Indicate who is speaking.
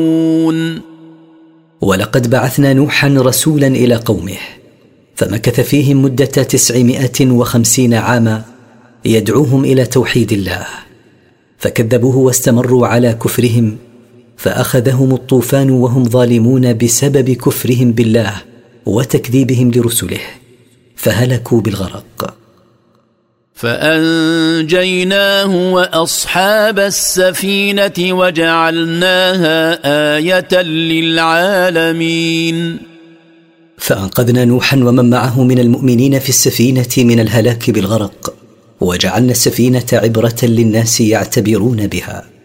Speaker 1: ولقد بعثنا نوحا رسولا إلى قومه فمكث فيهم مدة 950 عاما يدعوهم إلى توحيد الله، فكذبوه واستمروا على كفرهم فأخذهم الطوفان وهم ظالمون بسبب كفرهم بالله وتكذيبهم لرسله فهلكوا بالغرق.
Speaker 2: فأنجيناه وأصحاب السفينة وجعلناها آية للعالمين.
Speaker 1: فأنقذنا نوحا ومن معه من المؤمنين في السفينة من الهلاك بالغرق، وجعلنا السفينة عبرة للناس يعتبرون بها.